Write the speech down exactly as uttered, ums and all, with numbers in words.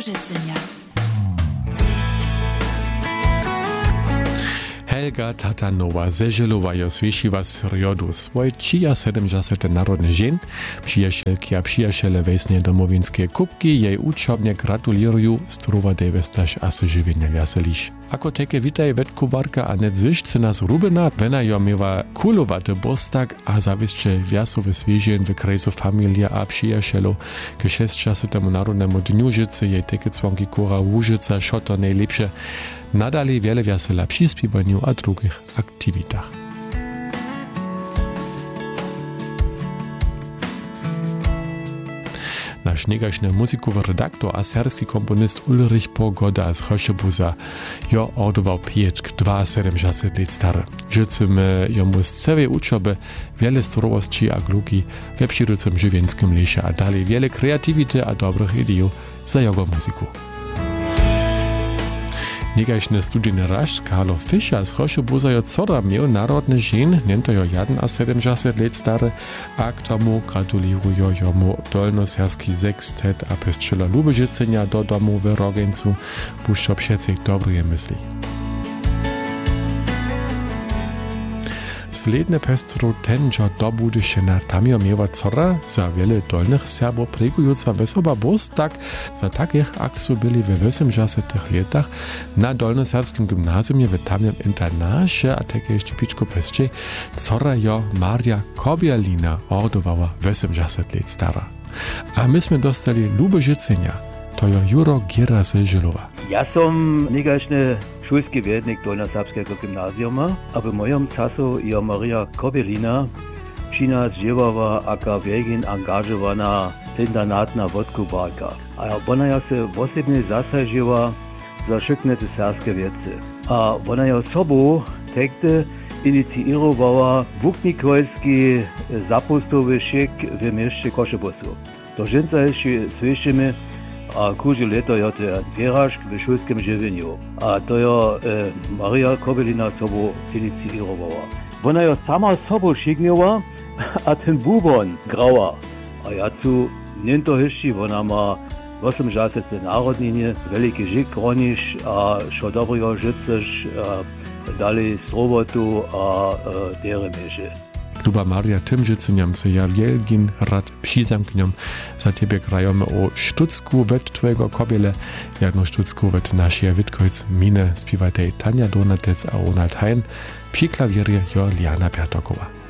Lubożycynia. Helga Tatanowa zeželowa jo svišiva srjodu svoj čija sedemdesiate narodne žen, przyjacielki a przyjaciele wesnie domowinskie kubki jej uczobnie gratulują struwa devestaš a se żywienia wiaseliš. Ako teke witaj wetkuwarka Anet Zyszce nas Rubina, wena jo miewa kulowaty bostak a zawisće wiasowe swieżien w krejsu familia a przyjacielów, k šestdesiatemu narodnemu dniu życy jej teke cwonki kura Łużyca šoto najlepsze nadali wiele wiasela przyspiewaniu a drugich aktywitach. Nasz negaśny muzikowy redaktor a serbski komponist Ulrich Pogoda z Choszebuza jo ordował pieczk dwusiedemdziesiąt lat stary. Życzymy jomu z całej uczoby wiele zdrowości a gluki we przyrodcem żywienskim lesie a dalej wiele kreatywity a dobrych idei za jego muzyku. Negaśny studijny raż Karlo Fischer z Choszebuza jo cora miał narodny żen, nento jo siedemdziesiąt lat stary, a k tomu gratulują jomu dolnoserski sekstet a pestczyla Lubożycynia do domu w Rogencu, puszczo przecież dobre myśli. Sledne pestru tenżo dobudyšena tam jo miewa cora za wiele dolnych Serbów pregująca wesoba bostak za takich aksu byli w osemdziesiątych latach na dolnoserbskim gimnazjum w tamnym internacie, a takie jeszcze piczko pescie, cora jo Maria Kobielina ordowała osemdziesiąt lat stara. A myśmy dostali Lubożycynia, to jo Juro Gira zeželowa. Ja som negačny šulski vednik Dolnoserbskiego gimnazjuma, a w mojem czasu jo Maria Kobielina przy nas dziewała aka wielkin angażowana internatna wodkubarka. A ona ja se osobnie zasadziła za szykne te serbskie wiece. A ona ja sobą tekty inicjowała wuknikolski zapustowy szyk w mieście Koszebuzu. Do żynca jeszcze słyszymy, a kuži leto jo te otwieraš v šulskem živenju. A to jo e, Maria Kobielina sobo iniciovala. Ona jo sama sobo šignjova, a ten bubon grała. A ja tu niento hišči, ona ma osemdziesiąt narodninje, veliki žik roniš, a šo dobro jo žiceš, dali srobotu, a e, dere meše. Luba Maria Tymżycyniam se ja wielgin rad přizamkniom za ciebie grajemy o sztucku wet twojego kobiele, jedno sztucku wet naszej Witkojc mine spiewajtej Tania Donatec a Ronald Hein, przy klawierie jo Liana Piatokowa.